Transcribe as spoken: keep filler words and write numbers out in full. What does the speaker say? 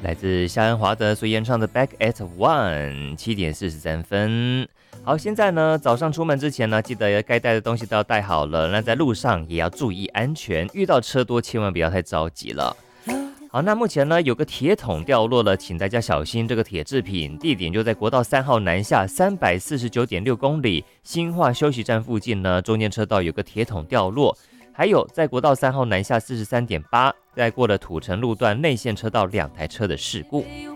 来自夏恩华德所演唱的 Back at One， 七点四十三分。好，现在呢，早上出门之前呢，记得该带的东西都要带好了。那在路上也要注意安全，遇到车多千万不要太着急了。好，那目前呢有个铁桶掉落了，请大家小心这个铁制品，地点就在国道三号南下三百四十九点六公里新化休息站附近呢，中间车道有个铁桶掉落。还有在国道三号南下四十三点八，在过了土城路段内线车道两台车的事故。